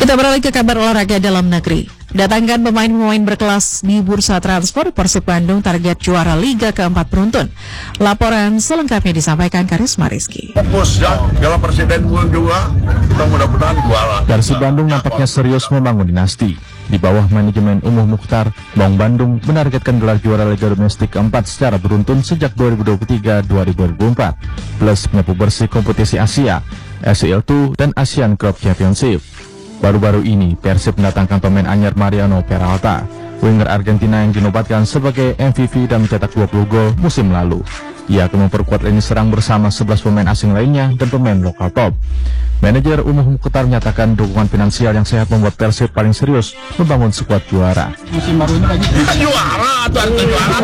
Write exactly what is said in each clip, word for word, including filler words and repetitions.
Kita beralih ke kabar olahraga dalam negeri. Datangkan pemain-pemain berkelas di bursa transfer, Persib Bandung target juara Liga keempat beruntun. Laporan selengkapnya disampaikan Karisma Rizky. Fokus ya, Piala Presiden juga, kita mudah-mudahan juara. Persib Bandung nampaknya serius membangun dinasti. Di bawah manajemen Umuh Mukhtar, Maung Bandung menargetkan gelar juara Liga Domestik keempat secara beruntun sejak dua ribu dua puluh tiga dua ribu dua puluh empat, plus menyapu bersih kompetisi Asia, S E L dua, dan Asian Cup Championship. Baru-baru ini, Persib mendatangkan pemain anyar Mariano Peralta, winger Argentina yang dinobatkan sebagai M V P dan mencetak dua puluh gol musim lalu. Ia akan memperkuat lini serang bersama sebelas pemain asing lainnya dan pemain lokal top. Manajer Umuh Mukhtar menyatakan dukungan finansial yang sehat membuat Persib paling serius membangun skuad juara. Musim baru ini lagi juara, target juara.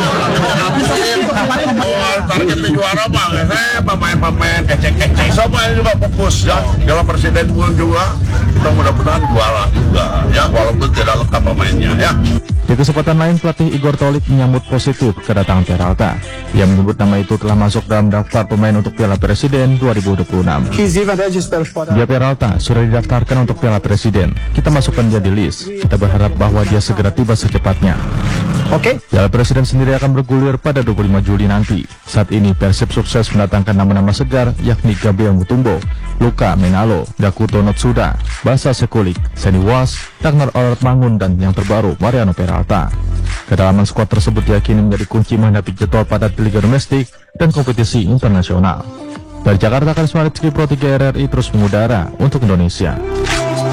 Target juara bang, saya pemain-pemain ecek-ecek. Sama juga fokus ya, Piala Presiden juga, kita mudah-mudahan juara juga ya, walaupun tidak lengkap pemainnya ya. Di kesempatan lain, pelatih Igor Tolik menyambut positif kedatangan Peralta. Ia menyebut nama itu telah masuk dalam daftar pemain untuk Piala Presiden dua ribu dua puluh enam. Dia Peralta sudah didaftarkan untuk Piala Presiden. Kita masukkan dia di list. Kita berharap bahwa dia segera tiba secepatnya. Oke. Okay. Piala Presiden sendiri akan bergulir pada dua puluh lima Juli nanti. Saat ini Persib sukses mendatangkan nama-nama segar, yakni Gabriel Mutombo, Luka Menalo, Dakuto Notsuda, Basa Sekulik, Seni Was, Ragnar Olert Mangun, dan yang terbaru Mariano Peralta. Kedalaman skuad tersebut diyakini menjadi kunci menghadapi jadwal padat di Liga Domestik dan kompetisi internasional. Dari Jakarta, Karisma Rizky, Pro tiga R R I terus mengudara untuk Indonesia.